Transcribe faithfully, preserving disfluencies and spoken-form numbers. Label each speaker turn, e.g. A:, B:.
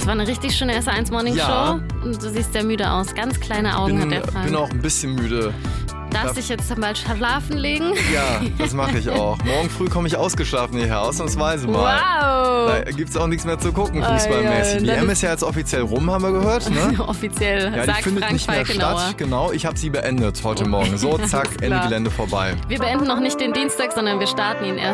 A: war eine richtig schöne S eins Morning
B: Ja.
A: Show. Und du siehst sehr müde aus. Ganz kleine Augen
B: Bin,
A: hat der Frank.
B: bin auch ein bisschen müde.
A: Darfst dich jetzt zum Beispiel schlafen legen?
B: Ja, das mache ich auch. Morgen früh komme ich ausgeschlafen hierher, ausnahmsweise mal.
A: Wow!
B: Da gibt's auch nichts mehr zu gucken, fußballmäßig. Die
A: ja,
B: W M ist ja jetzt offiziell rum, haben wir gehört, ne?
A: Offiziell,
B: Ja, die
A: sagt
B: findet
A: Frank
B: nicht mehr
A: Falkenauer.
B: statt. Genau, ich habe sie beendet heute Morgen. So, zack, Ende
A: klar.
B: Gelände vorbei.
A: Wir beenden noch nicht den Dienstag, sondern wir starten ihn erst